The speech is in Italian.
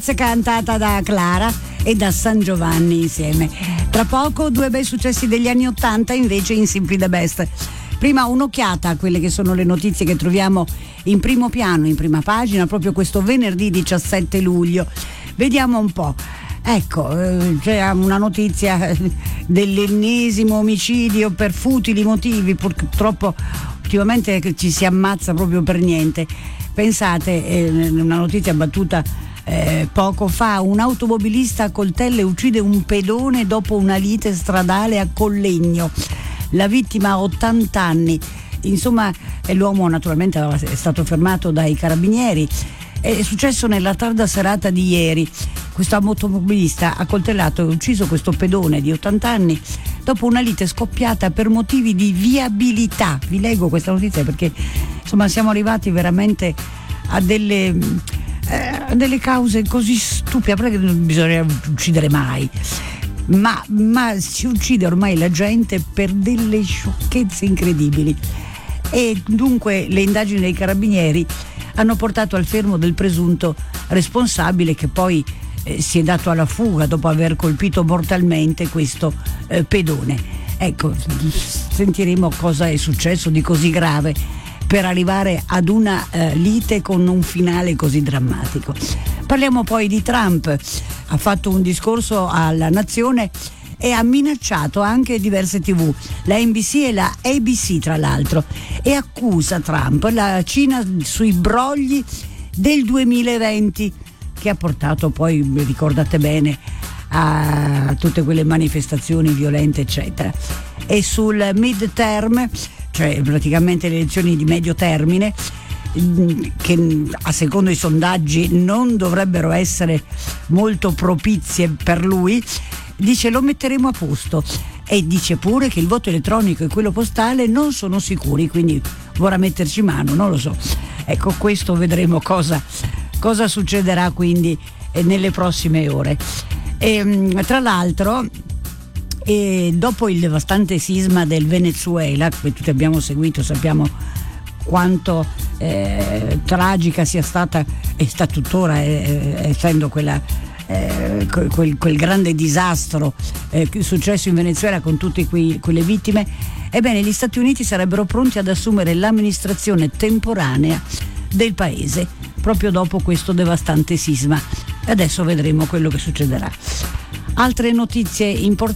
cantata da Clara e da San Giovanni insieme. Tra poco due bei successi degli anni '80 invece in Simply the Best. Prima un'occhiata a quelle che sono le notizie che troviamo in primo piano, in prima pagina, proprio questo venerdì 17 luglio. Vediamo un po'. Ecco, c'è una notizia dell'ennesimo omicidio per futili motivi. Purtroppo ultimamente ci si ammazza proprio per niente. Pensate, una notizia battuta poco fa, un automobilista accoltella e uccide un pedone dopo una lite stradale a Collegno. La vittima ha 80 anni. Insomma, l'uomo naturalmente è stato fermato dai carabinieri. È successo nella tarda serata di ieri. Questo automobilista ha coltellato e ucciso questo pedone di 80 anni dopo una lite scoppiata per motivi di viabilità. Vi leggo questa notizia perché insomma siamo arrivati veramente a delle cause così stupide, perché non bisogna uccidere mai. Ma si uccide ormai la gente per delle sciocchezze incredibili. E dunque le indagini dei carabinieri hanno portato al fermo del presunto responsabile, che poi si è dato alla fuga dopo aver colpito mortalmente questo pedone. Ecco, sentiremo cosa è successo di così grave per arrivare ad una lite con un finale così drammatico. Parliamo poi di Trump. Ha fatto un discorso alla nazione e ha minacciato anche diverse TV, la NBC e la ABC tra l'altro, e accusa Trump la Cina sui brogli del 2020 che ha portato poi, ricordate bene, a tutte quelle manifestazioni violente eccetera. E sul midterm, cioè praticamente le elezioni di medio termine, che a secondo i sondaggi non dovrebbero essere molto propizie per lui, dice lo metteremo a posto, e dice pure che il voto elettronico e quello postale non sono sicuri, quindi vorrà metterci mano, non lo so. Ecco, questo vedremo cosa succederà quindi nelle prossime ore. Tra l'altro, dopo il devastante sisma del Venezuela, che tutti abbiamo seguito, sappiamo quanto tragica sia stata e sta tuttora essendo quel grande disastro successo in Venezuela con tutte quelle vittime. Ebbene, gli Stati Uniti sarebbero pronti ad assumere l'amministrazione temporanea del paese proprio dopo questo devastante sisma. Adesso vedremo quello che succederà. Altre notizie importanti.